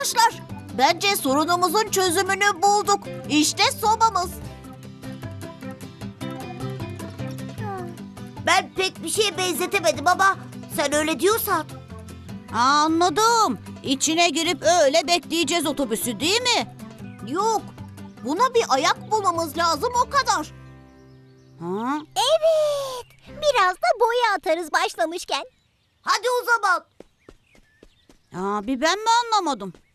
Arkadaşlar, bence sorunumuzun çözümünü bulduk. İşte sobamız. Ben pek bir şeye benzetemedim ama sen öyle diyorsan. Anladım. İçine girip öyle bekleyeceğiz otobüsü, değil mi? Yok, buna bir ayak bulmamız lazım, o kadar. Ha? Evet. Biraz da boya atarız başlamışken. Hadi o zaman. Abi ben mi anlamadım?